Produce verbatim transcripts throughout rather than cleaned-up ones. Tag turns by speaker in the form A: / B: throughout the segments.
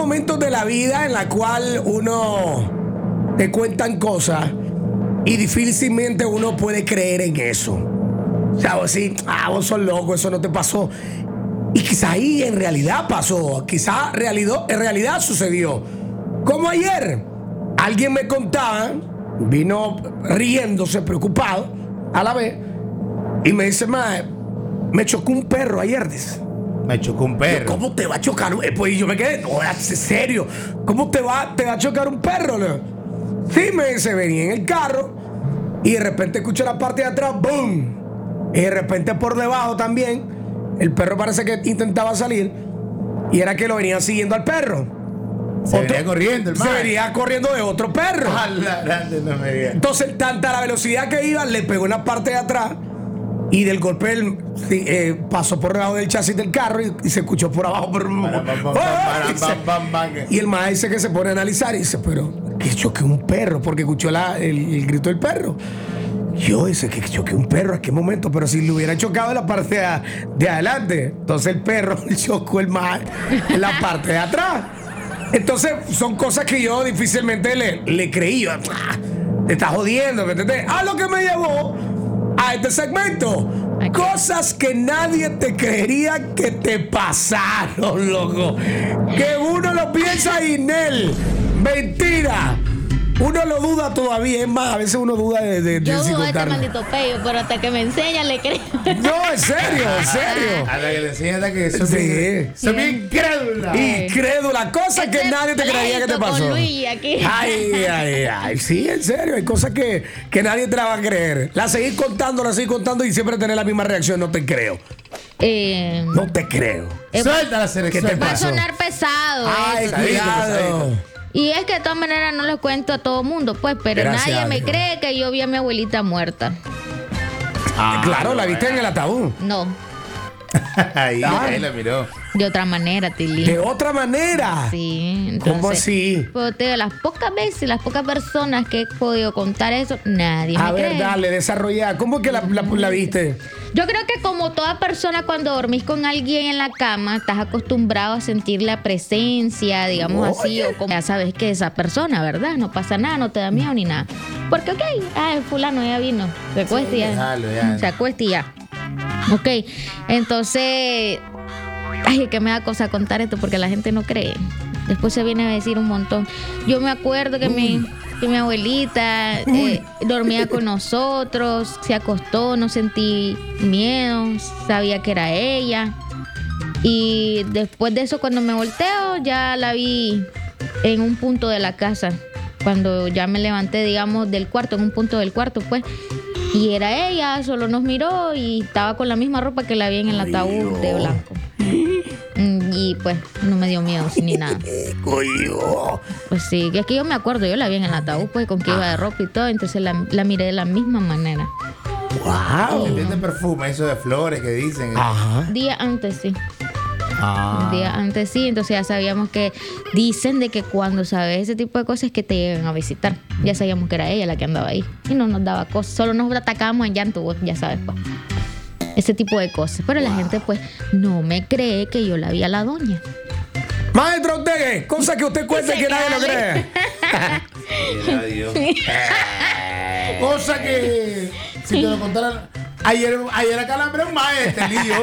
A: momentos de la vida en la cual uno te cuentan cosas y difícilmente uno puede creer en eso. O sea, vos decís, ah, vos sos loco, eso no te pasó. Y quizá ahí en realidad pasó, quizá realidad, en realidad sucedió. Como ayer, alguien me contaba, vino riéndose, preocupado, a la vez, y me dice, ma, me chocó un perro ayer, dice.
B: Me chocó un perro.
A: ¿Cómo te va a chocar? Eh, Pues yo me quedé, no, es serio. ¿Cómo te va, te va a chocar un perro? Le? Sí, me dice, venía en el carro y de repente escucho la parte de atrás, ¡boom! Y de repente por debajo también, el perro parece que intentaba salir y era que lo venían siguiendo al perro.
B: Se
A: Otro-
B: venía corriendo, el
A: Se
B: man.
A: venía corriendo de otro perro.
B: A la grande no me digas.
A: Entonces, tanta la velocidad que iba, le pegó en la parte de atrás y del golpe él, sí, eh, pasó por debajo del chasis del carro y, y se escuchó por abajo. Por,
B: Para, pam, pam,
A: ¡Ah!
B: pam,
A: Y se-
B: pam, pam, pam.
A: y el maestro dice que se pone a analizar y dice, pero que choque un perro, porque escuchó la, el, el grito del perro. Yo dice que choque un perro, ¿a qué momento? Pero si le hubiera chocado en la parte de, a- de adelante, entonces el perro chocó el maestro en la parte de atrás. Entonces son cosas que yo difícilmente le, le creí. Yo, "Ah, te estás jodiendo, ¿me entiendes?" A lo que me llevó a este segmento.
C: Aquí.
A: Cosas que nadie te creería que te pasaron, loco. Que uno lo piensa y Nel. Mentira. Uno lo duda todavía. Es más, a veces uno duda de, de, de
C: Yo
A: si
C: dudo de este
A: contarlo.
C: maldito pello, pero hasta que me enseñan le creo.
A: No, en serio, en serio.
B: A la que le enseñas hasta que son
A: Sí.
B: bien, son bien crédula.
A: Incrédula, cosas que
C: Este
A: nadie te creería que te
C: pleito
A: pasó.
C: con Luis aquí.
A: Ay, ay, ay, sí, en serio, hay cosas que, que nadie te la va a creer. La seguís contando, la seguís contando y siempre tener la misma reacción, no te creo.
C: Eh,
A: No te creo.
C: eh,
B: Suelta la
A: ¿Qué
B: selección.
A: te
C: va a
A: pasó?
C: sonar pesado.
A: Ay,
C: eso.
B: pesadito,
A: cuidado.
B: pesadito.
C: Y es que de todas maneras no les cuento a todo mundo, pues, pero
A: Gracias,
C: nadie me
A: Dios.
C: cree que yo vi a mi abuelita muerta.
B: Ah,
A: Claro, la viste en el ataúd.
C: No,
B: Ahí,
A: Ah.
B: ahí la miró.
C: de otra manera, Tilly.
A: De otra manera.
C: Sí, entonces,
A: ¿Cómo así?
C: pues, te digo, las pocas veces, las pocas personas que he podido contar eso, nadie
A: A
C: me
A: ver,
C: cree.
A: dale, desarrolla. ¿Cómo que la, la, la viste?
C: Yo creo que como toda persona cuando dormís con alguien en la cama, estás acostumbrado a sentir la presencia, digamos así, o como ya sabes que esa persona, ¿verdad? No pasa nada, no te da miedo ni nada. Porque, ok, ah, el fulano ya vino, se acuesta y ya.
B: déjalo, ya.
C: Se acuesta y ya. Ok, entonces, ay, que me da cosa contar esto porque la gente no cree. Después se viene a decir un montón. Yo me acuerdo que mi, que mi abuelita eh, dormía con nosotros, se acostó, no sentí miedo, sabía que era ella. Y después de eso, cuando me volteo, ya la vi en un punto de la casa. Cuando ya me levanté, digamos, del cuarto, en un punto del cuarto, pues. Y era ella, solo nos miró y estaba con la misma ropa que la vi en el ataúd de blanco. Mm, Y pues no me dio miedo ni nada.
A: Coño.
C: Pues sí, que es que yo me acuerdo, yo la vi en el ataúd, pues con que iba de ropa y todo, entonces la, la miré de la misma manera.
A: Wow.
B: Este perfume, eso de flores que dicen.
A: Ajá.
C: Día antes sí.
B: Ah.
C: Un día antes sí, entonces ya sabíamos que dicen de que cuando sabes ese tipo de cosas es que te llegan a visitar. Ya sabíamos que era ella la que andaba ahí y no nos daba cosas, solo nos atacábamos en llanto, vos ya sabes, pues. Ese tipo de cosas. Pero la gente pues no me cree que yo la vi a la doña.
A: Maestro Ortega, cosas que usted cuenta y que nadie lo cree.
B: Mira, Dios. Cosa que si te lo contaran. Ayer, ayer acá la un maestro, lío.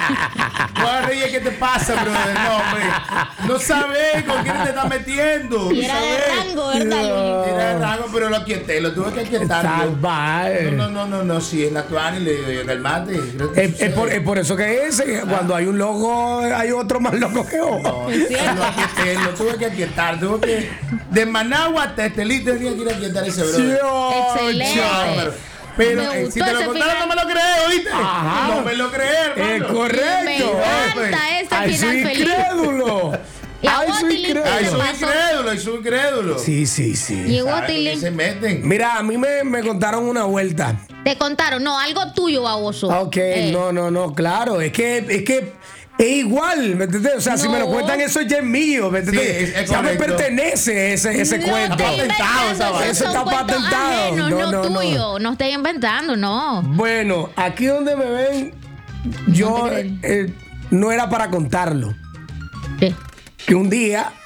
B: Reír, ¿qué te pasa, brother? No, hombre. No sabes con quién te estás metiendo.
C: Y era de
B: ¿sabes?
C: rango, ¿verdad, Luis?
B: Era de rango, pero lo quieté, lo tuve que aquietar. yo.
A: Salvaje.
B: No, no, no, no, si es la actual y le digo, calmate.
A: Es, es por, es por eso que es, eh, cuando hay un loco, hay otro más loco que otro.
B: No, lo aquieté, lo tuve que aquietar. Tuve que. De Managua hasta Estelita tenía que ir a aquietar ese brother.
C: Excelente.
B: Pero, pero
C: Me
B: eh,
C: gustó
B: si te lo
C: ese
B: contaron,
C: final.
B: no me lo crees, ¿oíste?
A: Ajá.
B: No me lo crees,
A: Es
B: hermano.
A: correcto.
C: Me
B: pues.
C: encanta ese
A: Ay,
C: final
A: soy
C: feliz.
A: incrédulo.
C: Y a
A: Ay,
C: vos,
A: soy
C: Tilly,
B: Ay,
C: ¿qué
B: soy
C: pasó?
B: incrédulo, ay, soy incrédulo.
A: Sí, sí, sí.
C: Llegó
B: ¿Saben
C: Tilly.
B: qué se meten?
A: Mira, a mí me, me contaron una vuelta.
C: Te contaron, no, algo tuyo, baboso.
A: Ok,
C: Eh,
A: no, no, no, claro. Es que, es que es igual, ¿me entiendes? O sea, si me lo
C: No.
A: cuentan, eso ya es mío, ¿me entiendes?
B: Sí, es- es
A: ya me
B: correcto.
A: pertenece ese, ese
C: no
A: cuento.
C: estoy
B: Patentado esa
C: inventando,
B: vaina.
C: esos
A: Eso
C: son
A: está
C: cuentos
A: patentado.
C: ajenos,
A: No,
C: no,
A: no, no.
C: tuyo. No estoy inventando, no.
A: Bueno, aquí donde me ven, yo
C: te creen.
A: eh, no era para contarlo.
C: ¿Qué?
A: Que un día